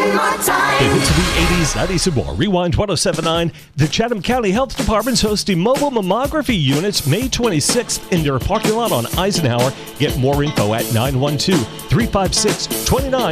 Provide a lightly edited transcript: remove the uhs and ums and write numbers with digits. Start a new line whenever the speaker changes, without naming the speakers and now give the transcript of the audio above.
One more time.
The hits of the 80s, 90s, and more. Rewind 1079. The Chatham County Health Department's hosting mobile mammography units May 26th in their parking lot on Eisenhower. Get more info at 912-356-29